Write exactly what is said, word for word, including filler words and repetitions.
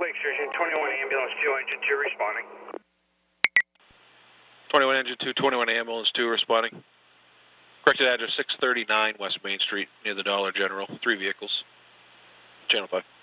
Lake Station, twenty-one Ambulance two, Engine two responding. twenty-one Engine two, twenty-one Ambulance two responding. Corrected address six thirty-nine West Main Street, near the Dollar General. Three vehicles. Channel five.